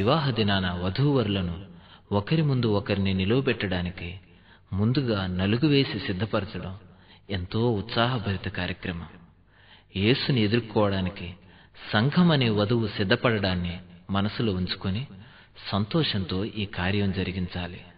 వివాహ దినాన వధూవరులను ఒకరి ముందు ఒకరిని నిలువబెట్టడానికి ముందుగా నలుగు వేసి సిద్ధపరచడం ఎంతో ఉత్సాహభరిత కార్యక్రమం. యేసుని ఎదుర్కోవడానికి సంఘం అనే వధువు సిద్ధపడడాన్ని మనసులో ఉంచుకొని సంతోషంతో ఈ కార్యం జరిగించాలి.